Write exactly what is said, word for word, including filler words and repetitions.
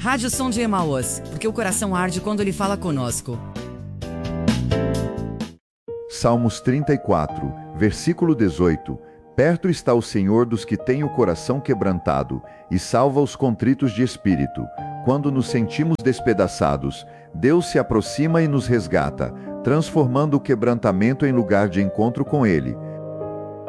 Rádio Som de Emaús, porque o coração arde quando ele fala conosco. Salmos trinta e quatro, versículo dezoito. Perto está o Senhor dos que têm o coração quebrantado, e salva os contritos de espírito. Quando nos sentimos despedaçados, Deus se aproxima e nos resgata, transformando o quebrantamento em lugar de encontro com Ele.